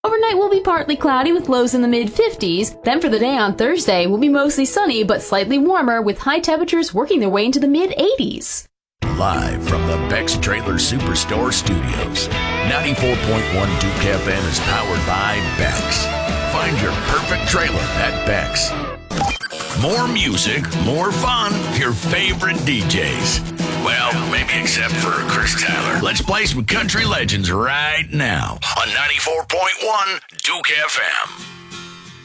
Overnight will be partly cloudy with lows in the mid-50s. Then for the day on Thursday, will be mostly sunny but slightly warmer with high temperatures working their way into the mid-80s. Live from the Beck's Trailer Superstore Studios, 94.1 Duke FM is powered by Beck's. Find your perfect trailer at Beck's. More music, more fun, your favorite DJs. Well, maybe except for Chris Tyler. Let's play some country legends right now on 94.1 Duke FM.